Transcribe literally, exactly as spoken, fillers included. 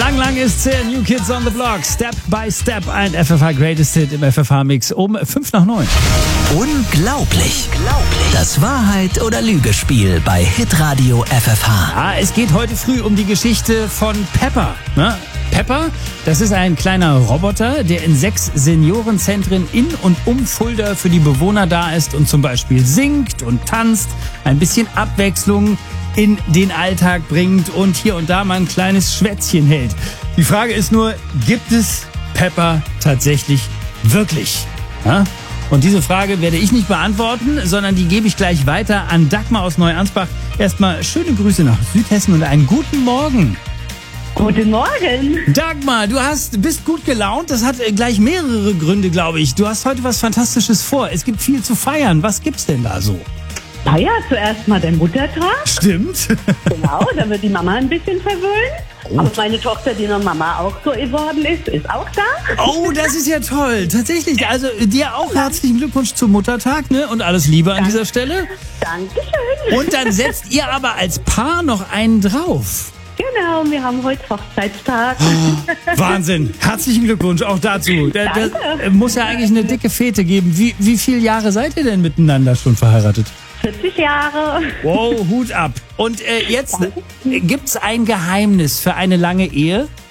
Lang, lang ist's her. New Kids on the Block. Step by Step. Ein F F H Greatest Hit im F F H-Mix um fünf nach neun. Unglaublich. Das Wahrheit- oder Lügespiel bei Hitradio F F H. Ah, es geht heute früh um die Geschichte von Pepper. Ne? Pepper, das ist ein kleiner Roboter, der in sechs Seniorenzentren in und um Fulda für die Bewohner da ist und zum Beispiel singt und tanzt, ein bisschen Abwechslung in den Alltag bringt und hier und da mal ein kleines Schwätzchen hält. Die Frage ist nur, gibt es Pepper tatsächlich wirklich? Ja? Und diese Frage werde ich nicht beantworten, sondern die gebe ich gleich weiter an Dagmar aus Neuansbach. Erstmal schöne Grüße nach Südhessen und einen guten Morgen. Guten Morgen. Dagmar, du hast, bist gut gelaunt. Das hat gleich mehrere Gründe, glaube ich. Du hast heute was Fantastisches vor. Es gibt viel zu feiern. Was gibt's denn da so? Na ja, zuerst mal der Muttertag. Stimmt. Genau, da wird die Mama ein bisschen verwöhnt. Aber meine Tochter, die noch Mama auch so geworden ist, ist auch da. Oh, das ist ja toll. Tatsächlich. Also dir auch herzlichen Glückwunsch zum Muttertag, ne? Und alles Liebe an dieser Stelle. Dankeschön. Und dann setzt ihr aber als Paar noch einen drauf. Genau, wir haben heute Hochzeitstag. Oh, Wahnsinn. Herzlichen Glückwunsch auch dazu. Da, da Danke. muss ja eigentlich eine dicke Fete geben. Wie, wie viele Jahre seid ihr denn miteinander schon verheiratet? vierzig Jahre. Wow, Hut ab. Und äh, jetzt äh, gibt's ein Geheimnis für eine lange Ehe?